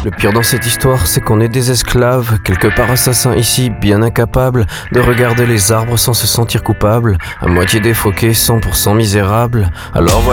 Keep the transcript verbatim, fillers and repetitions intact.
Le pire dans cette histoire, c'est qu'on est des esclaves, quelque part assassins ici, bien incapables de regarder les arbres sans se sentir coupables, à moitié défoqués, cent pour cent misérables. Alors voilà.